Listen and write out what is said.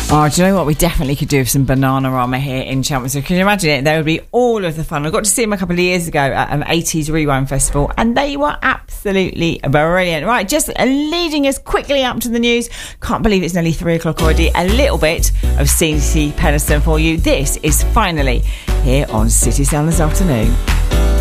Oh, do you know what? We definitely could do with some Bananarama here in Chelmsford. Can you imagine it? There would be all of the fun. I got to see them a couple of years ago at an 80s Rewind Festival, and they were absolutely brilliant. Right, just leading us quickly up to the news. Can't believe it's nearly 3 o'clock already. A little bit of CC Penniston for you. This is finally here on City Sound this afternoon.